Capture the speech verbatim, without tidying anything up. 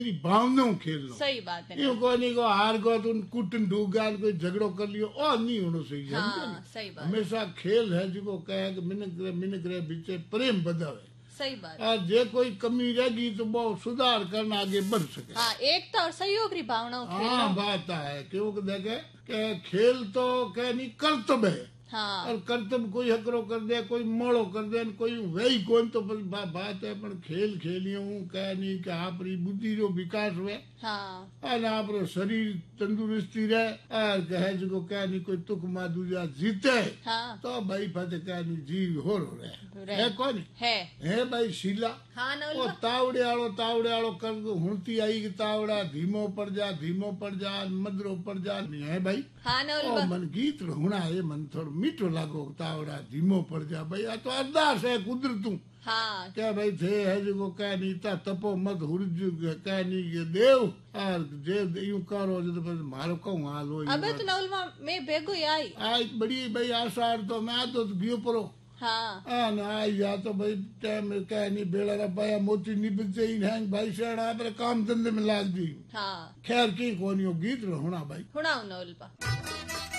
तेरी भावनाओं खेल लो। सही बात है। यूं कोई नहीं को हार गो तो कुटन ढूक गया कोई झगड़ो कर लियो और नहीं होना सही। हाँ, सही बात। हमेशा खेल है जो कहे कि मिनक रे मिनक रे बीचे प्रेम बधावे। सही बात। और जे कोई कमी रहेगी तो वो सुधार करना आगे बढ़ सके। हाँ, एकता और सहयोग की भावनाओं खेल। हाँ बात है क्योंकि देखे के खेल तो कह नहीं कर्तव्य है। हाँ। और कर्तव्य कोई हकरो कर दे कोई मोड़ो कर दे कोई वही कौन तो बा, बात है पर खेल खेलियो कह नहीं कि आपरी बुद्धि जो विकास हुए। हाँ। और आप शरीर तंदुरुस्ती रहे और कहे जो कह नहीं कोई तुक मा दूजा जीते। हाँ। तो भाई फते कह नहीं जीव हो रहे है कौन है है भाई शीला। हाँ ना वो तावड़े आलो तावड़े आलो कर हुणती आई कि तावड़ा धीमो पड़ जा धीमो पड़ जा मदरो पड़ जा नहीं है भाई। हाँ ना ओ मन गीत हुणा है मन थोड़ा मीठो लागो तावड़ा धीमो पड़ जा भाई आ तो अरदास है कुदरतू। हाँ। क्या भाई थे है जो कह नहीं ता तपो मत हुरज कह नहीं ये देव और जे यूं करो जो तो मारो कहूँ हाल हो। अबे तो नवलमा मैं बेगो आई आज बड़ी भाई आशा तो मैं तो गियो परो। हाँ। आ ना आई या तो भाई टाइम कह नहीं बेड़ा रा पाया मोती निबज ही नहीं भाई शेड़ा पर काम धंधे में लाग दी। हाँ। खैर की कोनी गीत हुणा भाई हुणा नवलपा।